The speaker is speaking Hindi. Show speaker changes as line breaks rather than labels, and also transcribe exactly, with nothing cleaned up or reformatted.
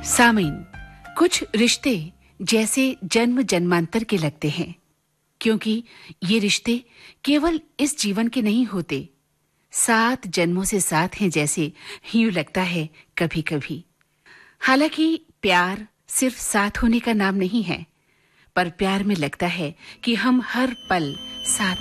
सामीन, कुछ रिश्ते जैसे जन्म जन्मांतर के लगते हैं, क्योंकि ये रिश्ते केवल इस जीवन के नहीं होते, सात जन्मों से साथ हैं जैसे यूं लगता है कभी-कभी। हालांकि प्यार सिर्फ साथ होने का नाम नहीं है, पर प्यार में लगता है कि हम हर पल साथ